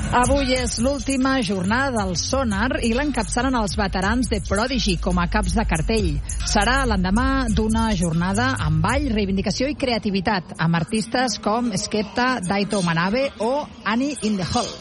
Avui és l'última jornada del Sonar i l'encapçalen els veterans de Prodigy com a caps de cartell. Serà l'endemà d'una jornada amb ball, reivindicació i creativitat, amb artistes com Skepta, Daito Manabe o Annie in the Hall.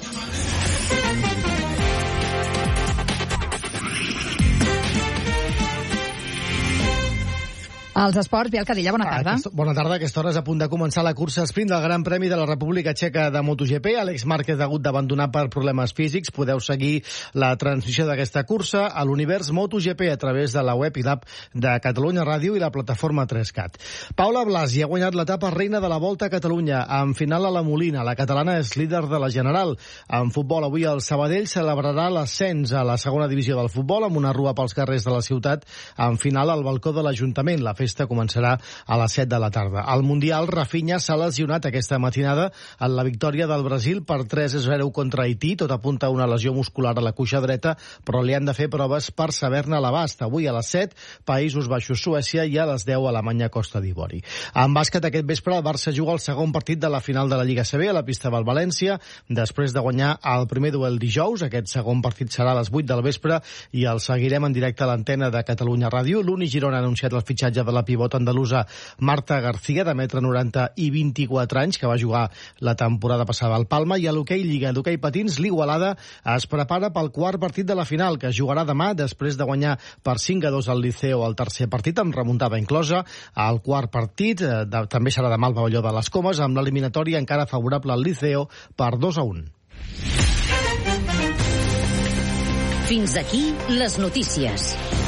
Els esports, Biel Cadilla, bona tarda. Bona tarda, a aquesta hora és a punt de començar la cursa sprint del Gran Premi de la República Txeca de MotoGP. Àlex Márquez ha hagut d'abandonar per problemes físics. Podeu seguir la transmissió d'aquesta cursa a l'Univers MotoGP a través de la web i l'app de Catalunya Ràdio i la plataforma 3CAT. Paula Blasi ha guanyat l'etapa reina de la Volta a Catalunya, amb final a la Molina. La catalana és líder de la General. En futbol, avui el Sabadell celebrarà l'ascens a la segona divisió del futbol amb una rua pels carrers de la ciutat, amb final al balcó de l'Ajuntament. La festa començarà a les 7 de la tarda. Al Mundial, Rafinha s'ha lesionat aquesta matinada en la victòria del Brasil per 3-0 contra Haití. Tot apunta a una lesió muscular a la cuixa dreta, però li han de fer proves per saber-ne l'abast. Avui a les 7, Països Baixos, Suècia, i a les 10, Alemanya, Costa d'Ivori. En bàsquet, aquest vespre, el Barça juga el segon partit de la final de la Lliga CB a la pista del València, després de guanyar el primer duel dijous. Aquest segon partit serà a les 8 del vespre i el seguirem en directe a l'antena de Catalunya Ràdio. L'Uni Girona ha anunciat el fitxatge de la pivot andalusa Marta García, de 1,90 m i 24 anys, que va jugar la temporada passada al Palma. I a l'hoquei Lliga d'hoquei patins, l'Igualada es prepara pel quart partit de la final, que es jugarà demà, després de guanyar per 5-2 al Liceo al tercer partit, amb remuntada inclosa. El quart partit també serà demà al pavelló de les Comes, amb l'eliminatòria encara favorable al Liceo per 2-1. Fins aquí les notícies.